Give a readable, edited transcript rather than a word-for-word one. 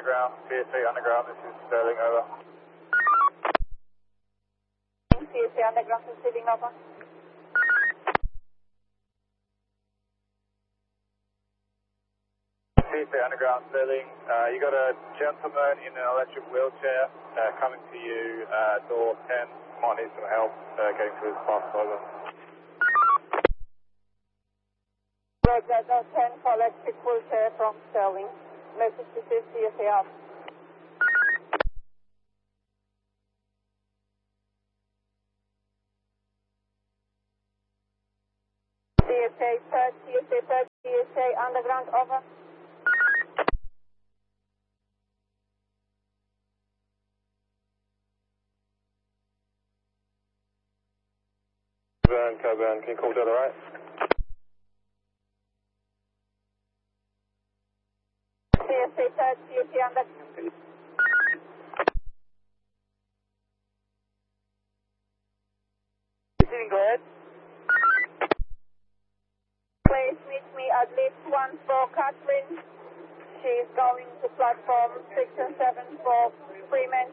Underground, CSA Underground, this is Sterling, over. CSA Underground receiving, over. CSA Underground, Sterling, you got a gentleman in an electric wheelchair coming to you, door 10, might need some help getting to his bus, over. Roger, door 10 for electric wheelchair from Sterling. Message to CSA up. CSA 3rd, CSA Underground, over. Coburn, can you call Delta right? CSA 3rd, CSA Underground. Receiving, go ahead. Please meet me at lift 1 for Catherine. She is going to platform 6 and 7 for Freeman.